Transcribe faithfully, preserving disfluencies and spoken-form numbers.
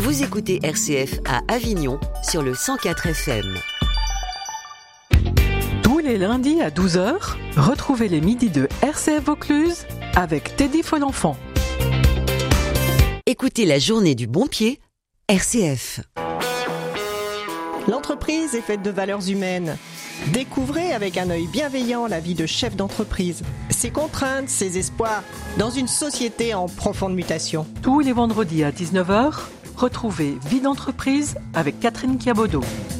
Vous écoutez R C F à Avignon sur le cent quatre F M. Tous les lundis à douze heures, retrouvez les midis de R C F Vaucluse avec Teddy Folenfant. Écoutez la journée du bon pied, R C F. L'entreprise est faite de valeurs humaines. Découvrez avec un œil bienveillant la vie de chef d'entreprise, ses contraintes, ses espoirs, dans une société en profonde mutation. Tous les vendredis à dix-neuf heures, retrouvez Vie d'entreprise avec Catherine Kiabodo.